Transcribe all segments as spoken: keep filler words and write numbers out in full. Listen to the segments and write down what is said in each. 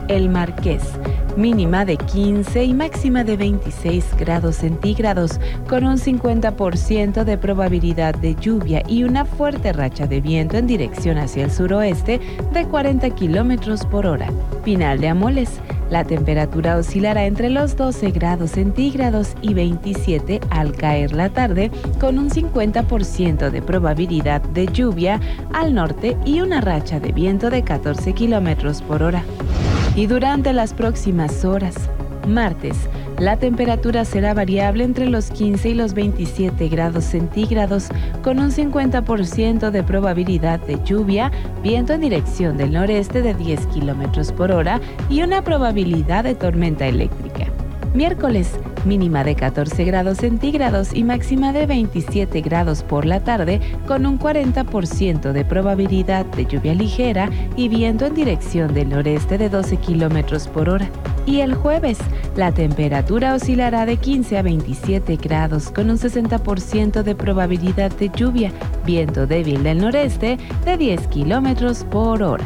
El Marqués, mínima de quince y máxima de veintiséis grados centígrados, con un cincuenta por ciento de probabilidad de lluvia y una fuerte racha de viento en dirección hacia el suroeste de cuarenta kilómetros por hora. Pinal de Amoles, la temperatura oscilará entre los doce grados centígrados y veintisiete al caer la tarde, con un cincuenta por ciento de probabilidad de lluvia al norte y una racha de viento de catorce kilómetros por hora. Y durante las próximas horas, martes, la temperatura será variable entre los quince y los veintisiete grados centígrados, con un cincuenta por ciento de probabilidad de lluvia, viento en dirección del noreste de diez kilómetros por hora y una probabilidad de tormenta eléctrica. Miércoles, mínima de catorce grados centígrados y máxima de veintisiete grados por la tarde, con un cuarenta por ciento de probabilidad de lluvia ligera y viento en dirección del noreste de doce kilómetros por hora. Y el jueves, la temperatura oscilará de quince a veintisiete grados, con un sesenta por ciento de probabilidad de lluvia, viento débil del noreste de diez kilómetros por hora.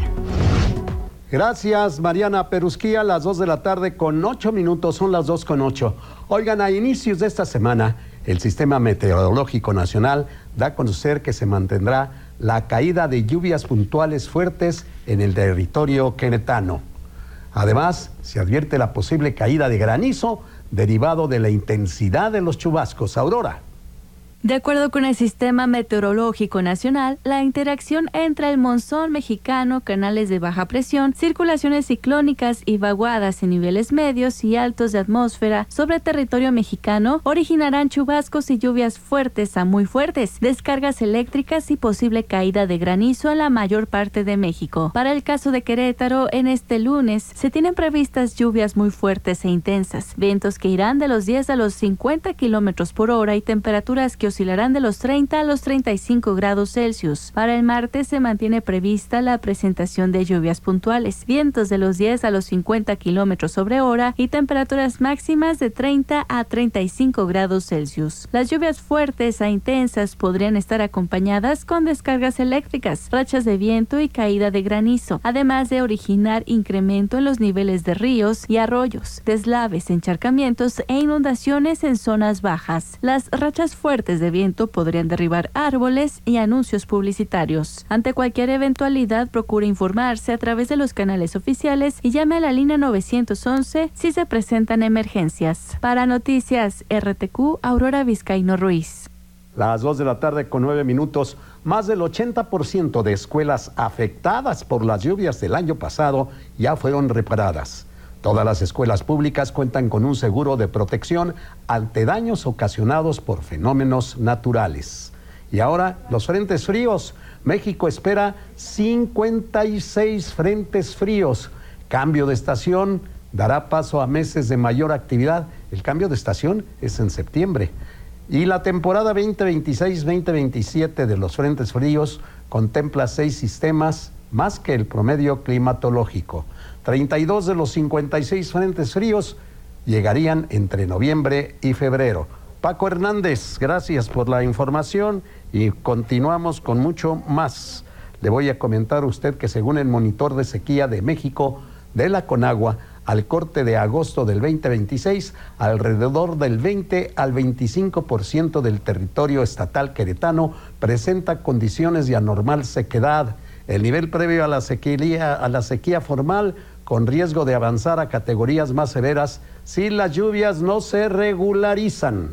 Gracias, Mariana Perusquía. Las dos de la tarde con ocho minutos, son las dos con ocho. Oigan, a inicios de esta semana, el Sistema Meteorológico Nacional da a conocer que se mantendrá la caída de lluvias puntuales fuertes en el territorio queretano. Además, se advierte la posible caída de granizo derivado de la intensidad de los chubascos. Aurora. De acuerdo con el Sistema Meteorológico Nacional, la interacción entre el monzón mexicano, canales de baja presión, circulaciones ciclónicas y vaguadas en niveles medios y altos de atmósfera sobre territorio mexicano originarán chubascos y lluvias fuertes a muy fuertes, descargas eléctricas y posible caída de granizo en la mayor parte de México. Para el caso de Querétaro, en este lunes se tienen previstas lluvias muy fuertes e intensas, vientos que irán de los diez a los cincuenta kilómetros por hora y temperaturas que oscilarán de los treinta a los treinta y cinco grados Celsius. Para el martes se mantiene prevista la presentación de lluvias puntuales, vientos de los diez a los cincuenta kilómetros sobre hora y temperaturas máximas de treinta a treinta y cinco grados Celsius. Las lluvias fuertes e intensas podrían estar acompañadas con descargas eléctricas, rachas de viento y caída de granizo, además de originar incremento en los niveles de ríos y arroyos, deslaves, encharcamientos e inundaciones en zonas bajas. Las rachas fuertes de viento podrían derribar árboles y anuncios publicitarios. Ante cualquier eventualidad, procure informarse a través de los canales oficiales y llame a la línea nueve once si se presentan emergencias. Para Noticias R T Q, Aurora Vizcaíno Ruiz. Las dos de la tarde con nueve minutos. Más del ochenta por ciento de escuelas afectadas por las lluvias del año pasado ya fueron reparadas. Todas las escuelas públicas cuentan con un seguro de protección ante daños ocasionados por fenómenos naturales. Y ahora, los frentes fríos. México espera cincuenta y seis frentes fríos. Cambio de estación dará paso a meses de mayor actividad. El cambio de estación es en septiembre. Y la temporada veinte veintiséis veinte veintisiete de los frentes fríos contempla seis sistemas más que el promedio climatológico. treinta y dos de los cincuenta y seis frentes fríos llegarían entre noviembre y febrero. Paco Hernández, gracias por la información y continuamos con mucho más. Le voy a comentar a usted que según el monitor de sequía de México, de la Conagua, al corte de agosto del veinte veintiséis, alrededor del veinte al veinticinco por ciento del territorio estatal queretano presenta condiciones de anormal sequedad. El nivel previo a la sequía, a la sequía formal, con riesgo de avanzar a categorías más severas si las lluvias no se regularizan.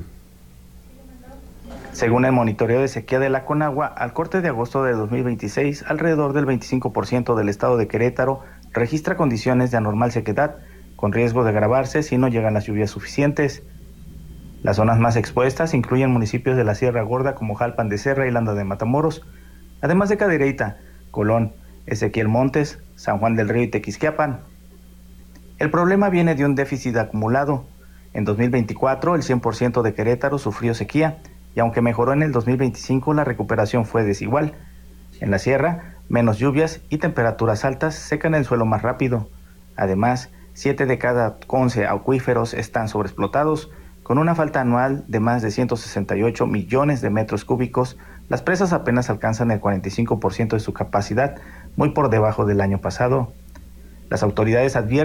Según el monitoreo de sequía de la Conagua, al corte de agosto de dos mil veintiséis, alrededor del veinticinco por ciento del estado de Querétaro registra condiciones de anormal sequedad, con riesgo de agravarse si no llegan las lluvias suficientes. Las zonas más expuestas incluyen municipios de la Sierra Gorda como Jalpan de Serra y Landa de Matamoros, además de Cadereyta, Colón, Ezequiel Montes, San Juan del Río y Tequisquiapan. El problema viene de un déficit acumulado. En dos mil veinticuatro, el cien por ciento de Querétaro sufrió sequía, y aunque mejoró en el dos mil veinticinco, la recuperación fue desigual. En la sierra, menos lluvias y temperaturas altas secan el suelo más rápido. Además, siete de cada once acuíferos están sobreexplotados, con una falta anual de más de ciento sesenta y ocho millones de metros cúbicos. Las presas apenas alcanzan el cuarenta y cinco por ciento de su capacidad, muy por debajo del año pasado. Las autoridades advierten